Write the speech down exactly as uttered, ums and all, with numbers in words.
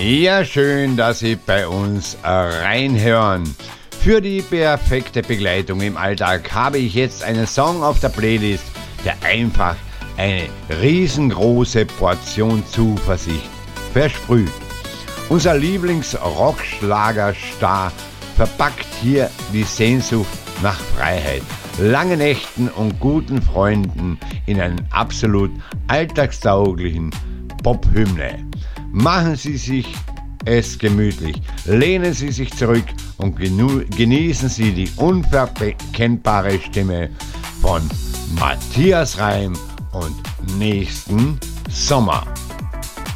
Ja, schön, dass Sie bei uns reinhören. Für die perfekte Begleitung im Alltag habe ich jetzt einen Song auf der Playlist, der einfach eine riesengroße Portion Zuversicht versprüht. Unser Lieblings-Rockschlagerstar verpackt hier die Sehnsucht nach Freiheit, langen Nächten und guten Freunden in einen absolut alltagstauglichen Pop-Hymne. Machen Sie sich es gemütlich, lehnen Sie sich zurück und genu- genießen Sie die unverkennbare Stimme von Matthias Reim und Nächsten Sommer.